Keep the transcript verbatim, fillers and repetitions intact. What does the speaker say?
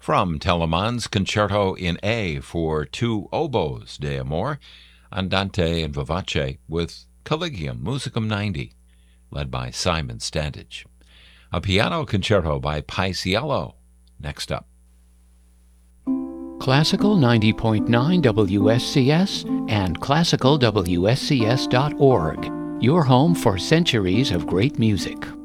from Telemann's Concerto in A for two oboes de amore, andante and vivace, with Collegium Musicum ninety, led by Simon Standage. A piano concerto by Paisiello, next up. Classical ninety point nine W S C S and classical W S C S dot org, your home for centuries of great music.